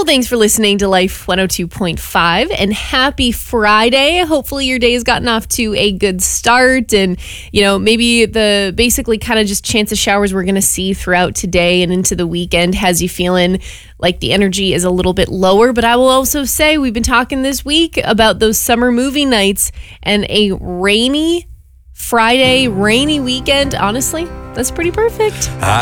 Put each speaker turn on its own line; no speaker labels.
Well, thanks for listening to Life 102.5 and happy Friday. Hopefully your day has gotten off to a good start and, maybe the basically kind of just chance of showers we're going to see throughout today and into the weekend has you feeling like the energy is a little bit lower. But I will also say we've been talking this week about those summer movie nights and a rainy Friday, rainy weekend. Honestly, that's pretty perfect.